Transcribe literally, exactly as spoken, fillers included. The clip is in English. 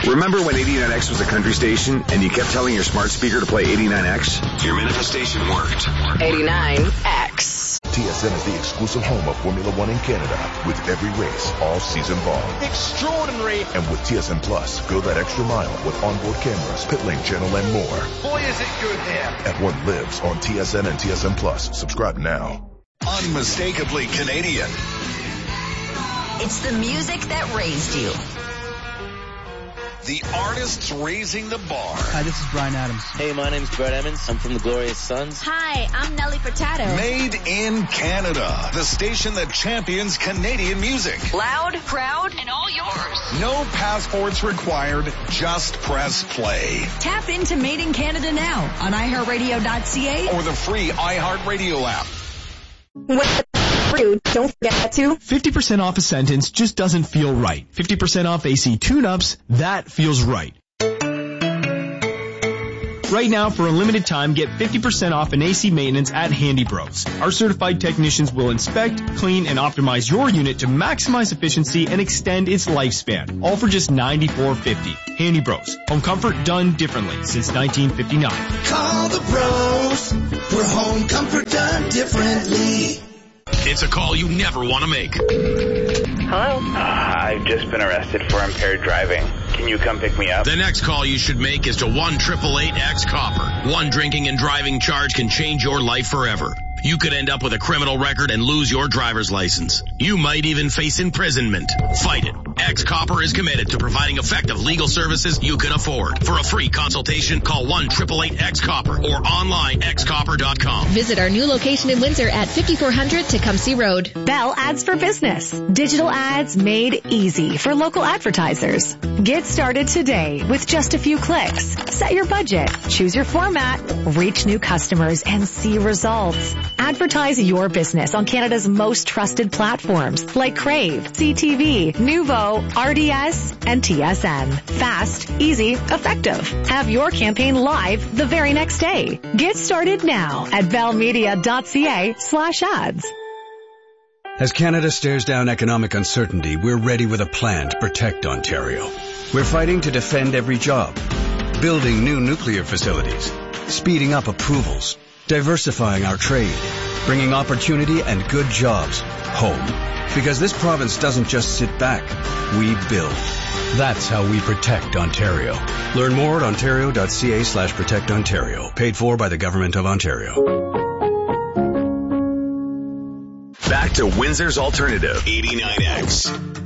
Remember when eighty-nine X was a country station and you kept telling your smart speaker to play eighty-nine X? Your manifestation worked. eighty-nine X. T S N is the exclusive home of Formula One in Canada, with every race all season long. Extraordinary. And with T S N Plus, go that extra mile with onboard cameras, pit lane channel, and more. Boy, is it good here. And what lives on T S N and T S N Plus. Subscribe now. Unmistakably Canadian. It's the music that raised you. The artists raising the bar. Hi, this is Bryan Adams. Hey, my name's Brett Emmons. I'm from the Glorious Sons. Hi, I'm Nelly Furtado. Made in Canada. The station that champions Canadian music. Loud, proud, and all yours. No passports required. Just press play. Tap into Made in Canada now on i heart radio dot c a or the free iHeartRadio app. What? Don't forget to. fifty percent off a sentence just doesn't feel right. fifty percent off A C tune-ups, that feels right. Right now, for a limited time, get fifty percent off an A C maintenance at Handy Bros. Our certified technicians will inspect, clean, and optimize your unit to maximize efficiency and extend its lifespan. All for just ninety-four fifty. Handy Bros. Home comfort done differently since nineteen fifty-nine. Call the pros for home comfort done differently. It's a call you never want to make. Hello? Uh, I've just been arrested for impaired driving. Can you come pick me up? The next call you should make is to one eight eight eight X copper. One drinking and driving charge can change your life forever. You could end up with a criminal record and lose your driver's license. You might even face imprisonment. Fight it. X Copper is committed to providing effective legal services you can afford. For a free consultation, call one eight eight eight X copper or online x copper dot com. Visit our new location in Windsor at fifty-four hundred Tecumseh Road. Bell Ads for Business. Digital ads made easy for local advertisers. Get started today with just a few clicks. Set your budget, choose your format, reach new customers, and see results. Advertise your business on Canada's most trusted platforms like Crave, C T V, Nuvo, R D S, and T S N. Fast, easy, effective. Have your campaign live the very next day. Get started now at bellmedia dot c a slash ads. As Canada stares down economic uncertainty, we're ready with a plan to protect Ontario. We're fighting to defend every job, building new nuclear facilities, speeding up approvals, diversifying our trade, bringing opportunity and good jobs home. Because this province doesn't just sit back, we build. That's how we protect Ontario. Learn more at ontario dot c a slash protect Ontario. Paid for by the Government of Ontario. Back to Windsor's Alternative, eighty-nine X.